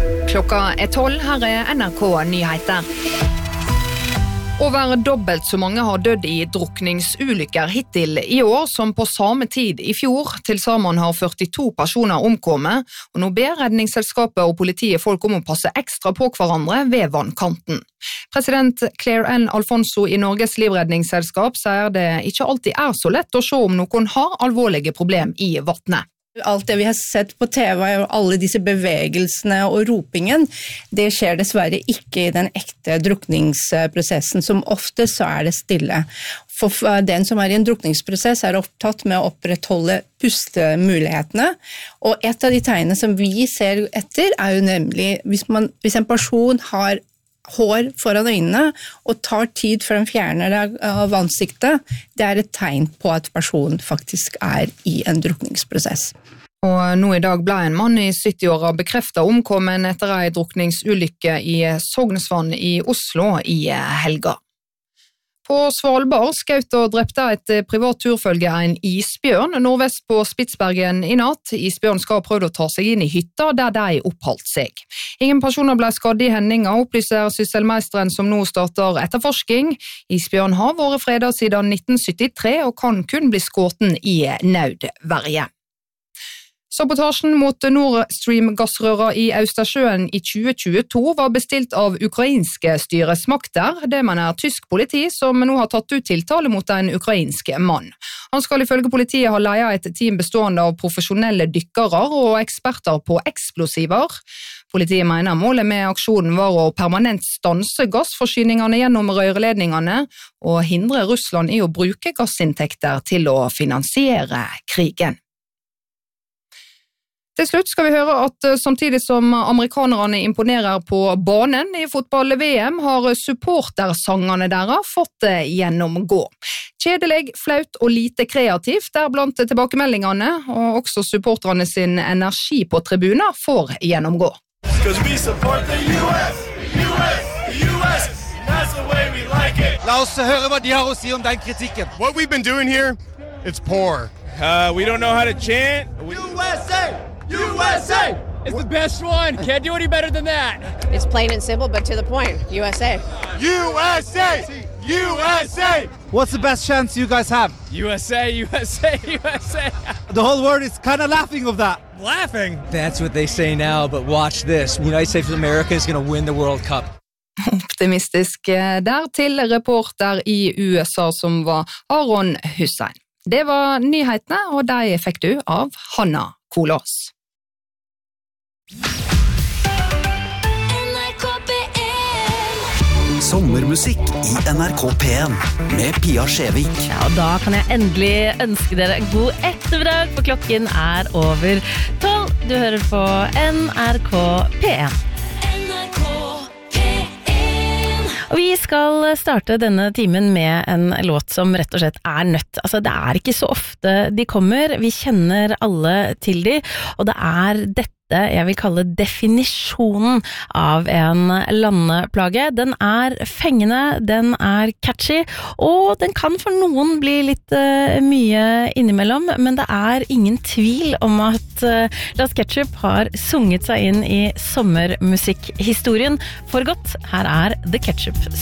Klokka 12, her NRK Nyheter. Over dobbelt så mange har dødd i drukningsulykker hittil i år som på samme tid i fjor. Til sammen har 42 personer omkommet, og nå ber redningsselskapet og politiet folk om å passe ekstra på hverandre ved vannkanten. President Claire N. Alfonso i Norges livredningsselskap sier det ikke alltid så lett å se om noen har alvorlige problem i vattnet. Alt det vi har sett på TV og alle disse bevegelsene og ropingen, det skjer dessverre ikke i den ekte drukningsprosessen. Som ofte så det stille. For den som i en drukningsprosess opptatt med å opprettholde pustemulighetene. Og et av de tegnene som vi ser etter jo nemlig hvis en person har hår foran øynene og tar tid før den fjerner det av ansiktet, det et tegn på at personen faktisk i en drukningsprosess. Og nå i dag ble en mann i 70-åra bekreftet omkommen etter en drukningsulykke i Sognsvann i Oslo i helga. På Svalbard skjøt og drepte et privat turfølge en isbjørn nordvest på Spitsbergen i natt. Isbjørn skal ha prøvd å ta seg inn i hytta der de oppholdt seg. Ingen personer ble skadet i hendinga, opplyser sysselmeisteren som nå starter etterforsking. Isbjørn har vært fredet siden 1973 og kan kun bli skutt i nødverge. Sabotasjen mot Nord Stream-gassrøra i Østersjøen i 2022 var bestilt av ukrainske styresmakter. Det mener tysk politi, som nå har tatt ut tiltale mot en ukrainsk mann. Han skal ifølge politiet ha ledet et team bestående av profesjonelle dykkere og eksperter på eksplosiver. Politiet mener målet med aksjonen var å permanent stanse gassforsyningene gjennom rørledningene og hindre Russland i å bruke gassinntekter til å finansiere krigen. Til slutt skal vi høre at samtidig som amerikanerne imponerer på banen i fotball-VM, har supportersangene deres fått gjennomgå. Kjedelig, flaut og lite kreativt blant tilbakemeldingene, og også supporterne sin energi på tribuner får gjennomgå. La oss høre hva de har å si om den kritikken. What we've been doing here, it's poor. We don't know how to chant. USA! USA! It's the best one. Can't do any better than that. It's plain and simple, but to the point. USA. USA! USA! What's the best chance you guys have? USA, USA, USA. The whole world is kind of laughing of that. Laughing? That's what they say now, but watch this. The United States of America is going to win the World Cup. Optimistisk der til reporter i USA som var Aron Hussein. Det var nyhetene, og de fikk du av Hanna Kolås. Sommermusikk i NRK P1 med Pia Skjevik. Ja, og da kan jeg endelig ønske dere god ettermiddag, for klokken over 12. Du hører på NRK P1. Og vi skal starte denne timen med en låt som rett og slett nødt. Altså, det ikke så ofte de kommer. Vi kjenner alle til de, og det dette jeg vil kalle definisjonen av en landeplage. Den fengende, den catchy, og den kan for noen bli litt mye innimellom, men det ingen tvil om at Las Ketchup har sunget seg inn i sommermusikkhistorien for godt. Her The Ketchup